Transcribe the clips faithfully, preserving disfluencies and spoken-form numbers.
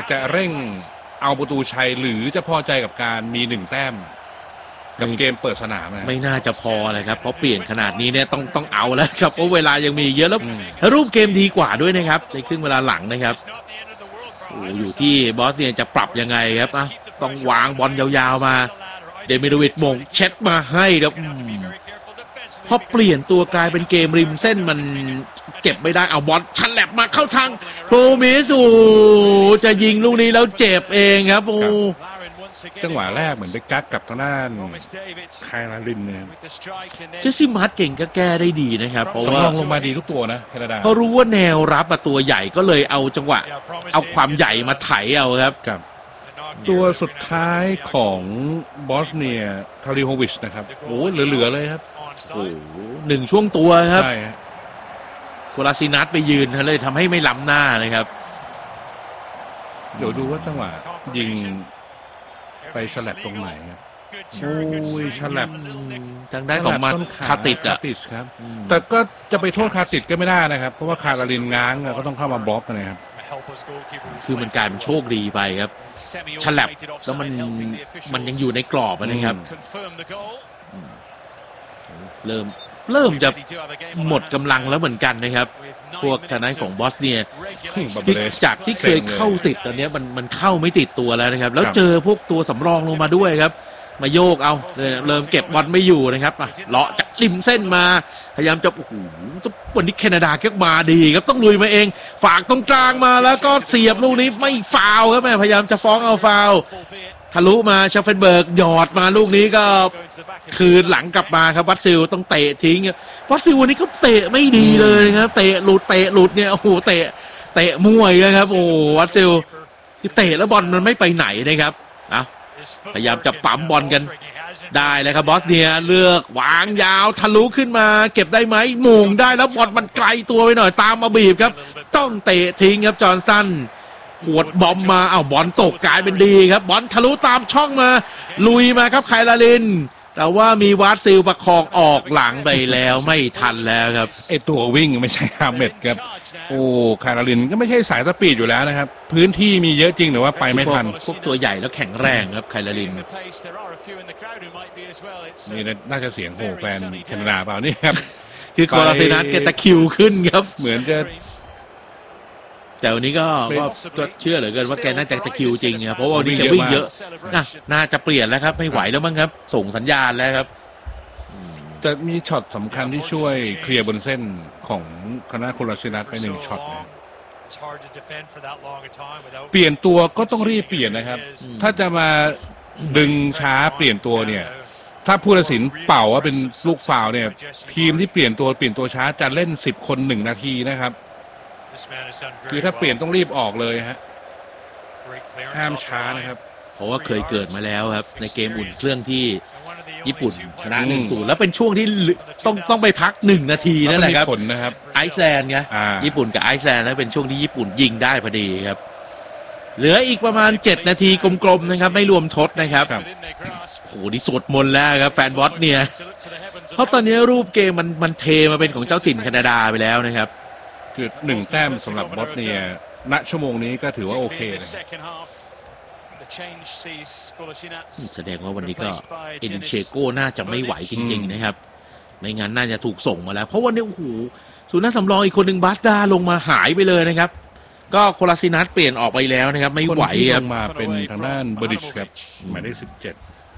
จะเร่งเอาประตูชัยหรือจะพอใจกับการมีหนึ่งแต้มกับเกมเปิดสนามนะไม่น่าจะพอเลยครับเพราะเปลี่ยนขนาดนี้เนี่ยต้องต้องเอาแล้วครับเพราะเวลายังมีเยอะแล้วรูปเกมดีกว่าด้วยนะครับในครึ่งเวลาหลังนะครับโอ้อยู่ที่บอสเนี่ยจะปรับยังไงครับอ่ะต้องวางบอลยาวๆมาเดมิโดวิดมงเช็ดมาให้ครับพอเปลี่ยนตัวกลายเป็นเกมริมเส้นมันเก็บไม่ได้เอาบอลชันแลบมาเข้าทางโปรมิสูจะยิงลูกนี้แล้วเจ็บเองครับโอ้จังหวะแรกเหมือนไปกักกับทางด้านไคลารินเนี่ยเจสซี่มาร์ตเก่งก็แก้ได้ดีนะครับเพราะว่าสำรองลงมาดีทุกตัวนะแคนาดาเขารู้ว่าแนวรับตัวใหญ่ก็เลยเอาจังหวะเอาความใหญ่มาไถเอาครับครับตัวสุดท้ายของบอสเนียทาริโฮวิชนะครับโอ้เหลือๆเลยครับโอ้หนึ่งช่วงตัวครับใช่ฮะโคลาซินัสไปยืนเลยทำให้ไม่ล้ำหน้านะครับเดี๋ยวดูว่าจังหวะยิงไปฉลับตรงไหนครับโอ้ยฉลับทางด้านของมาคาติดอะคาติดครับแต่ก็จะไปโทษคาติดก็ไม่ได้นะครับเพราะว่าคาราลินง้างก็ต้องเข้ามาบล็อกนะครับคือมันกลายเป็นโชคดีไปครับฉลับแล้วมันมันยังอยู่ในกรอบนะครับเริ่มเริ่มจะหมดกำลังแล้วเหมือนกันนะครับพวกทางด้านของบอสเนียจากที่เคยเข้าติดตอนนี้มันมันเข้าไม่ติดตัวแล้วนะครับแล้วเจอพวกตัวสำรองลงมาด้วยครับมาโยกเอาเริ่มเก็บบอลไม่อยู่นะครับเลาะจากริมเส้นมาพยายามจะโอ้โหวันนี้แคนาดาก็มาดีครับต้องลุยมาเองฝากตรงกลางมาแล้วก็เสียบลูกนี้ไม่ฟาวครับแม่พยายามจะฟ้องเอาฟาวทะลุมาเชฟเฟนเบิร์กหยอดมาลูกนี้ก็คืนหลังกลับมาครับวัตซิลต้องเตะทิ้งวัตซิลวันนี้เขาเตะไม่ดีเลยครับเตะหลุดเตะหลุดเนี่ยโอ้โหเตะเตะมั่วเลยครับโอ้วัตซิลคือเตะแล้วบอลมันไม่ไปไหนนะครับอ่ะพยายามจะปั๊มบอลกันได้เลยครับบอสเนียเลือกวางยาวทะลุขึ้นมาเก็บได้ไหมโมงได้แล้วบอลมันไกลตัวไปหน่อยตามมาบีบครับต้องเตะทิ้งครับจอห์นสันหวดบอมมาเอาบอลตกกลายเป็นดีครับบอลทะลุตามช่องมาลุยมาครับไคลาลินแต่ว่ามีวาดซิลประคองออกหลังไปแล้วไม่ทันแล้วครับไอตัววิ่งไม่ใช่ฮาเมดครับโอ้ไคลาลินก็ไม่ใช่สายสปีดอยู่แล้วนะครับพื้นที่มีเยอะจริงแต่ว่าไปไม่ทันพวกตัวใหญ่แล้วแข็งแรงครับไคลาลินนี่น่าจะเสียงโหแฟนแคนาดาเปล่านี่ครับคือโคลาซินัสเกตะคิวขึ้นครับเหมือนจะแต่วันนี้ก็ก็เชื่อเหลือเกินว่าแกน่าจะตะคิวจริงครับเพราะว่าวันนี้แกวิ่งเยอะนะน่าจะเปลี่ยนแล้วครับไม่ไหวแล้วมั้งครับส่งสัญญาณแล้วครับจะมีช็อตสำคัญที่ช่วยเคลียร์บนเส้นของคณะโคลาซินัสไปหนึ่งช็อตนะเปลี่ยนตัวก็ต้องรีบเปลี่ยนนะครับถ้าจะมาดึงช้าเปลี่ยนตัวเนี่ยถ้าผู้ตัดสินเป่าว่าเป็นลูกฟาวล์เนี่ยทีมที่เปลี่ยนตัวเปลี่ยนตัวช้าจะเล่นสิบคนหนึ่งนาทีนะครับคือถ้าเปลี่ยนต้องรีบออกเลยฮะห้ามช้านะครับเพราะว่าเคยเกิดมาแล้วครับในเกมอุ่นเครื่องที่ญี่ปุ่นชนะ หนึ่งศูนย์ แล้วเป็นช่วงที่ต้องต้องไปพักหนึ่งนาทีนั่นแหละครับผลนะครับไอซ์แลนด์ไงญี่ปุ่นกับไอซ์แลนด์แล้วเป็นช่วงที่ญี่ปุ่นยิงได้พอดีครับเหลืออีกประมาณเจ็ดนาทีกลมๆนะครับไม่รวมทดนะครับโอ้โหนี่สวดมนต์แล้วครับแฟนบอสเนี่ยเพราะตอนนี้รูปเกมมันมันเทมาเป็นของเจ้าถิ่นแคนาดาไปแล้วนะครับคือหนึ่งแต้มสำหรับบอสเนียณชั่วโมงนี้ก็ถือว่าโอเคนะแสดงว่าวันนี้ก็เอดิเชโก้น่าจะไม่ไหวจริงๆนะครับไม่งั้นน่าจะถูกส่งมาแล้วเพราะวันนี้โอ้โหศูนย์หน้าสำรองอีกคนหนึ่งบาสดาลงมาหายไปเลยนะครับก็โคลาซินัสเปลี่ยนออกไปแล้วนะครับไม่ไหวครับมาเป็นทางด้านเบอร์ดิชครับหมายเลขสิบเจ็ด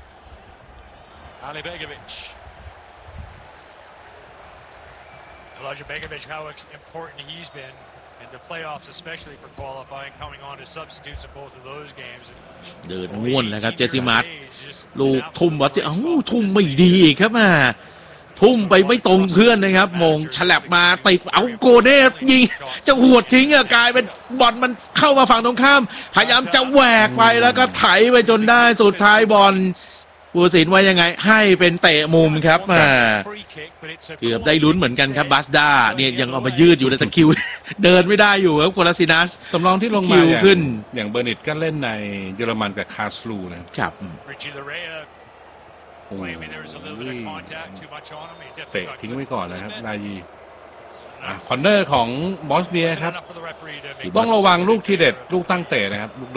Elijah Begovic, how important he's been in the playoffs, especially for qualifying, coming on as substitutes in both of those games. เดินง่วนเลยครับเจสซี่มาร์ตลูกทุ่มวัดที่อ้าวทุ่มไม่ดีครับมาทุ่มไปไม่ตรงเพื่อนนะครับมงฉลับมาติดเอาโกเน่ยิงจะหวดทิ้งอะกลายเป็นบอลมันเข้ามาฝั่งตรงข้ามพยายามจะแหวกไปแล้วก็ไถไปจนได้สุดท้ายบอลผู้ตัดสินว่ายังไงให้เป็นเตะมุมครับมาเกือบได้ลุ้นเหมือนกันครับบาสดาเนี่ยยังเอามายืดอยู่ในตะคิวเดินไม่ได้อยู่ครับโคลาซินัสสำรองที่ลงมาขึ้นอย่างเบอร์นิตก็เล่นในเยอรมันกับคาสลูนะครับเตะทิ้งไว้ก่อนนะครับนายีคอนเนอร์ของบอสเนียครับต้องระวังลูกทีเด็ดลูกตั้งเตะนะครับ